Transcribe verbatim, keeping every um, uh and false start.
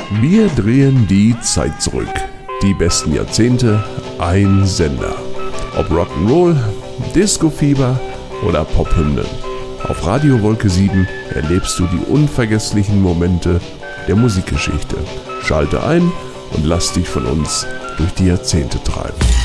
Wir drehen die Zeit zurück. Die besten Jahrzehnte, ein Sender. Ob Rock'n'Roll, Disco-Fieber oder Pop-Hymnen. Auf Radio Wolke sieben erlebst du die unvergesslichen Momente der Musikgeschichte. Schalte ein und lass dich von uns durch die Jahrzehnte treiben.